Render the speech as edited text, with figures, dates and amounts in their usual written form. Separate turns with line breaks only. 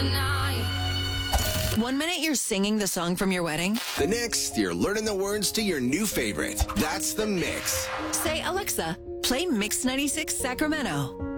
1 minute you're singing the song from your wedding.
The next, you're learning the words to your new favorite. That's the mix.
Say, Alexa, play Mix 96 Sacramento.